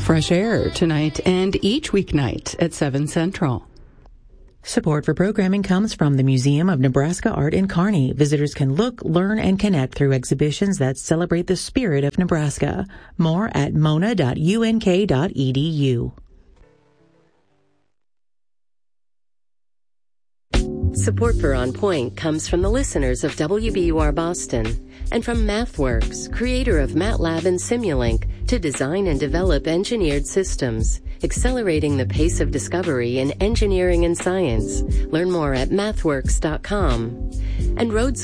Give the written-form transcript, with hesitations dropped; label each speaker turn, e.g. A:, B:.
A: Fresh Air tonight and each weeknight at 7 Central.
B: Support for programming comes from the Museum of Nebraska Art in Kearney. Visitors can look, learn, and connect through exhibitions that celebrate the spirit of Nebraska. More at mona.unk.edu.
C: Support for On Point comes from the listeners of WBUR Boston and from MathWorks, creator of MATLAB and Simulink, to design and develop engineered systems, accelerating the pace of discovery in engineering and science. Learn more at mathworks.com. And Road